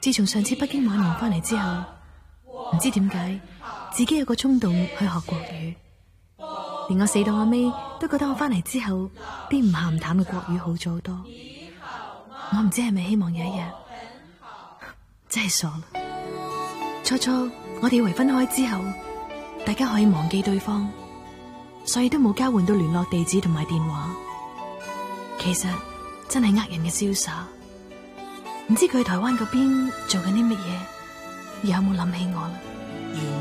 自從上次北京馬年翻嚟之後，唔知點解自己有個衝動去學國語，連我死到阿尾都覺得我翻嚟之後啲唔鹹唔淡嘅國語好咗好多。我唔知係咪希望有一日，真係傻啦。初初我哋以為分開之後大家可以忘記對方，所以都冇交換到聯絡地址同埋電話。其實真係呃人嘅瀟灑。唔知佢喺台灣嗰邊做緊啲乜嘢，有冇諗起我啦？